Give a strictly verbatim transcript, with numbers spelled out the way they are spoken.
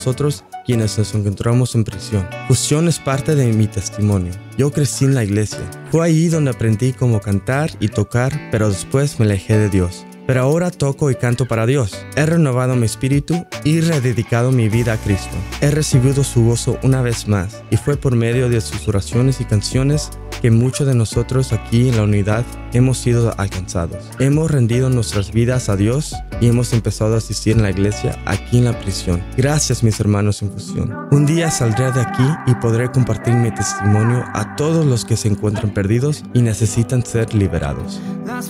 nosotros quienes nos encontramos en prisión. Fusión es parte de mi testimonio. Yo crecí en la iglesia. Fue ahí donde aprendí cómo cantar y tocar, pero después me alejé de Dios. Pero ahora toco y canto para Dios. He renovado mi espíritu y rededicado mi vida a Cristo. He recibido su gozo una vez más, y fue por medio de sus oraciones y canciones que muchos de nosotros aquí en la unidad hemos sido alcanzados. Hemos rendido nuestras vidas a Dios y hemos empezado a asistir en la iglesia aquí en la prisión. Gracias, mis hermanos en Fusión. Un día saldré de aquí y podré compartir mi testimonio a todos los que se encuentran perdidos y necesitan ser liberados.